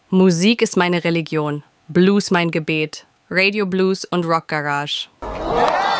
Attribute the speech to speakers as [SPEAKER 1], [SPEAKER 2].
[SPEAKER 1] Musik ist meine Religion, Blues mein Gebet, Radio Blues und Rock Garage.